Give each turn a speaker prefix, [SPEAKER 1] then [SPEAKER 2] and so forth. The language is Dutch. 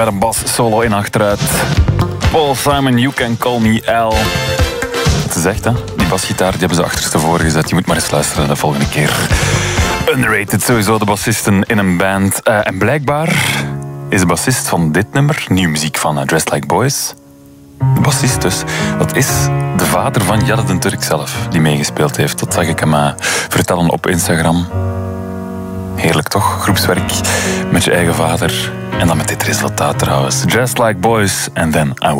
[SPEAKER 1] met een bas solo in achteruit. Paul Simon, You Can Call Me Al. Het is echt, hè? Die basgitaar die hebben ze achterstevoren gezet. Je moet maar eens luisteren de volgende keer. Underrated sowieso, de bassisten in een band. En blijkbaar is de bassist van dit nummer, nieuwe muziek van Dressed Like Boys. De bassist dus. Dat is de vader van Jelle den Turk zelf, die meegespeeld heeft. Dat zag ik hem vertellen op Instagram. Heerlijk toch? Groepswerk met je eigen vader. En dan met dit resultaat trouwens. Dressed Like Boys and Then I